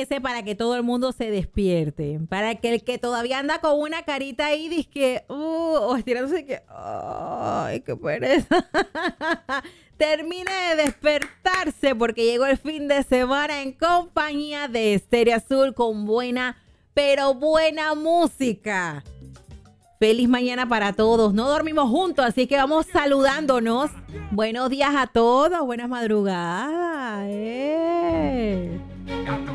merece para que todo el mundo se despierte. Para que el que todavía anda con una carita ahí, dizque, o estirándose que, ay, qué pereza. Termine de despertarse porque llegó el fin de semana en compañía de Estéreo Azul con buena, pero buena música. Feliz mañana para todos. No dormimos juntos, así que vamos saludándonos. Buenos días a todos. Buenas madrugadas.